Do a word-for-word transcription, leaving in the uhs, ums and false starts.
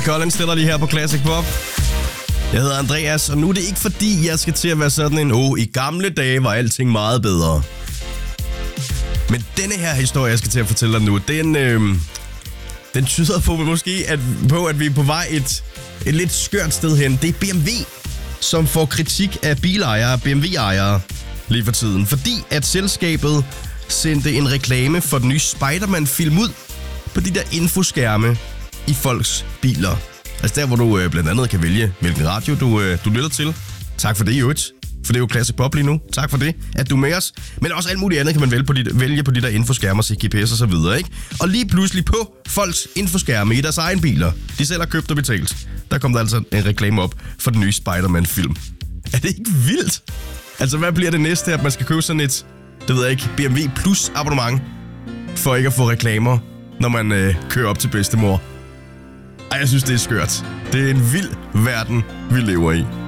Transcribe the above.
Collins stiller lige her på Classic Pop. Jeg hedder Andreas, og nu er det ikke fordi, jeg skal til at være sådan en, åh, oh, i gamle dage var alting meget bedre. Men denne her historie, jeg skal til at fortælle dig nu, den, øh, den tyder på måske at, på, at vi er på vej et, et lidt skørt sted hen. Det er B M W, som får kritik af bilejere, B M W-ejere lige for tiden. Fordi at selskabet sendte en reklame for den nye Spider-Man-film ud på de der infoskærme i folks biler. Altså der, hvor du øh, blandt andet kan vælge, hvilken radio du, øh, du lytter til. Tak for det, Jødt. For det er jo Classic Pop lige nu. Tak for det, at du er med os. Men også alt muligt andet kan man vælge på de, vælge på de der infoskærmer, G P S og så videre, ikke? Og lige pludselig på folks infoskærme i deres egen biler, de selv har købt og betalt, der kom der altså en reklame op for den nye Spider-Man-film. Er det ikke vildt? Altså, hvad bliver det næste, at man skal købe sådan et, det ved jeg ikke, B M W Plus abonnement, for ikke at få reklamer, når man øh, kører op til bedstemor? Ej, jeg synes, det er skørt. Det er en vild verden, vi lever i.